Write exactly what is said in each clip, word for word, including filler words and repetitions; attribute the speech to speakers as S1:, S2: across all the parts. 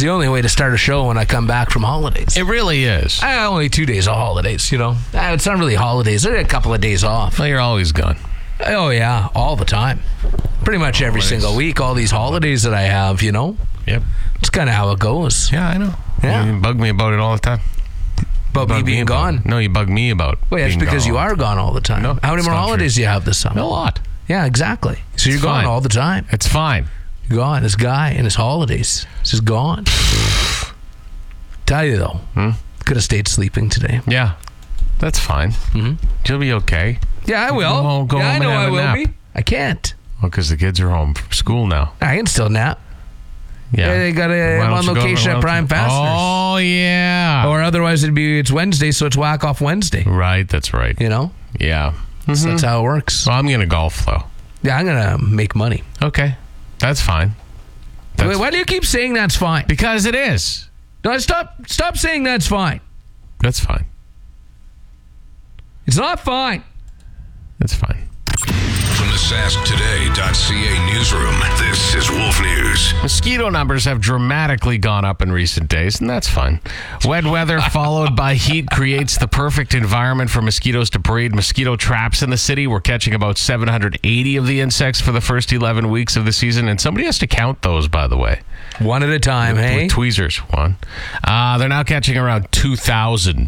S1: the only way to start a show when I come back from holidays.
S2: It really is.
S1: I only two days of holidays, you know. Uh, It's not really holidays. There are a couple of days off.
S2: Well, you're always gone.
S1: Oh, yeah, all the time. Pretty much every
S2: Holidays.
S1: single week, all these holidays that I have, you know.
S2: Yep.
S1: It's kind of how it goes.
S2: Yeah, I know.
S1: Yeah.
S2: You bug me about it all the time.
S1: But me
S2: Bug
S1: being
S2: about
S1: gone.
S2: it. No, you bug me about
S1: Well, that's
S2: being
S1: because
S2: gone
S1: you
S2: all
S1: are gone all the time.
S2: No,
S1: How many
S2: it's
S1: more
S2: not
S1: holidays do you have this summer?
S2: the- A lot.
S1: Yeah, exactly. So you're
S2: It's
S1: gone
S2: fine.
S1: all the time.
S2: It's fine.
S1: You're gone. This guy and his holidays. He's just gone. Tell you, though,
S2: Hmm?
S1: could have stayed sleeping today.
S2: Yeah, that's fine.
S1: Mhm.
S2: You'll be okay.
S1: Yeah, I will.
S2: Go- go
S1: yeah, I
S2: home
S1: know
S2: and have
S1: I
S2: a
S1: will
S2: nap.
S1: be. I can't.
S2: Well, because the kids are home from school now.
S1: I can still nap.
S2: Yeah.
S1: Yeah, they got
S2: Why
S1: a, I'm
S2: don't
S1: on
S2: you go-
S1: location
S2: why
S1: at
S2: don't
S1: Prime
S2: you-
S1: Fasteners.
S2: Oh, yeah.
S1: Or otherwise it'd be, it's Wednesday, so it's whack off Wednesday.
S2: Right, that's right.
S1: You know?
S2: Yeah.
S1: So that's how it works.
S2: Well, I'm going to golf, though.
S1: Yeah, I'm going to make money.
S2: Okay. That's fine. That's-
S1: Wait, why do you keep saying that's fine?
S2: Because it is.
S1: No, stop, stop saying that's fine.
S2: That's fine.
S1: It's not fine.
S2: That's fine.
S3: From the Sask Today dot C A newsroom, this is Wolf News.
S2: Mosquito numbers have dramatically gone up in recent days, and that's fun. Wet weather followed by heat creates the perfect environment for mosquitoes to breed. Mosquito traps in the city. We're catching about seven hundred eighty of the insects for the first eleven weeks of the season, and somebody has to count those, by the way.
S1: One at a time, hey?
S2: With tweezers, one. Uh, they're now catching around two thousand.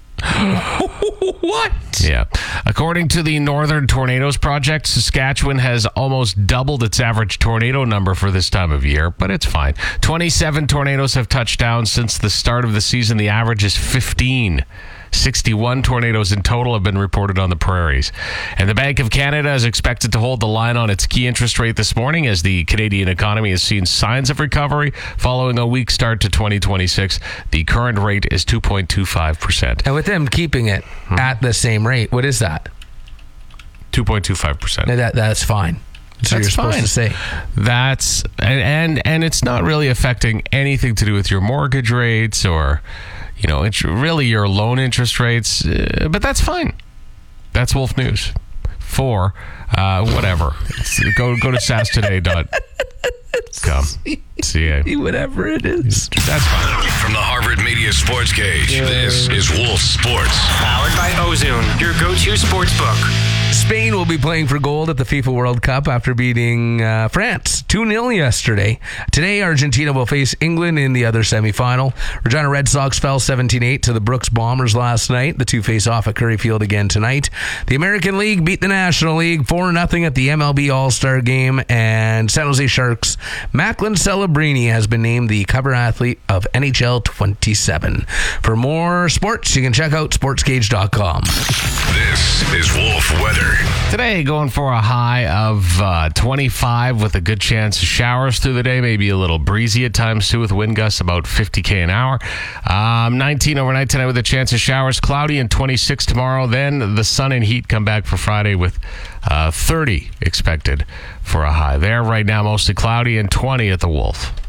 S1: What?
S2: Yeah. According to the Northern Tornadoes Project, Saskatchewan has almost doubled its average tornado number for this time of year, but it's fine. twenty-seven tornadoes have touched down since the start of the season. The average is fifteen. sixty-one tornadoes in total have been reported on the prairies. And the Bank of Canada is expected to hold the line on its key interest rate this morning as the Canadian economy has seen signs of recovery following a weak start to twenty twenty-six. The current rate is two point two five percent.
S1: And with them keeping it
S2: Hmm.
S1: at the same rate, what is that?
S2: two point two five percent.
S1: That, that's fine. That's what you're
S2: That's
S1: supposed
S2: fine.
S1: to say.
S2: That's and, and and it's not really affecting anything to do with your mortgage rates or, you know, it's really your loan interest rates. Uh, but that's fine. That's Wolf News. For uh, whatever. It's, go go to sask today dot com. C A.
S1: Whatever it is.
S2: That's fine.
S3: From the Harvard Media Sports Cage, this is Wolf Sports.
S4: Powered by Ozone, your go-to sports book.
S1: Spain will be playing for gold at the FIFA World Cup after beating uh, France two nil yesterday. Today, Argentina will face England in the other semifinal. Regina Red Sox fell seventeen eight to the Brooks Bombers last night. The two face off at Curry Field again tonight. The American League beat the National League four nothing at the M L B All-Star Game, and San Jose Sharks' Macklin Celebrini has been named the cover athlete of N H L twenty-seven. For more sports, you can check out sports cage dot com.
S3: This is Wolf Weather.
S2: Today, going for a high of uh, twenty-five with a good chance of showers through the day, maybe a little breezy at times too with wind gusts about fifty kilometers an hour. Um, nineteen overnight tonight with a chance of showers, cloudy, and twenty-six tomorrow. Then the sun and heat come back for Friday with uh, thirty expected for a high. There right now, mostly cloudy and twenty at the Wolf.